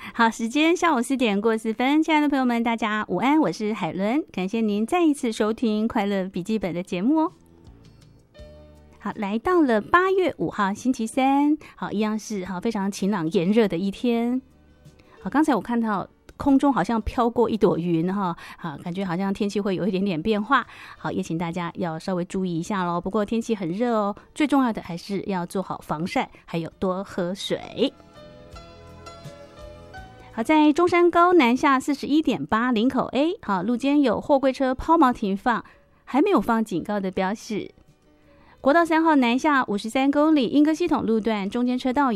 好，时间下午4点过4分，亲爱的朋友们，大家午安，我是海伦，感谢您再一次收听快乐笔记本的节目哦。好，来到了8月5号星期三，好，一样是好非常晴朗炎热的一天。好，刚才我看到空中好像飘过一朵云哈，好，感觉好像天气会有一点点变化。好，也请大家要稍微注意一下咯。不过天气很热哦，最重要的还是要做好防晒，还有多喝水。好，在中山高南下41.8林口 A， 好，路肩有货柜车抛锚停放，还没有放警告的标示。国道3号南下53公里莺歌系统路段中间车道